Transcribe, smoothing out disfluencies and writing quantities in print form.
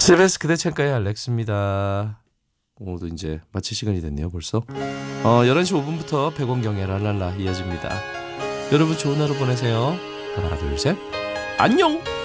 CBS 그대 창가의 알렉스입니다. 오늘도 이제 마칠 시간이 됐네요 벌써. 11시 5분부터 백원경의 랄랄라 이어집니다. 여러분 좋은 하루 보내세요. 하나 둘 셋 안녕.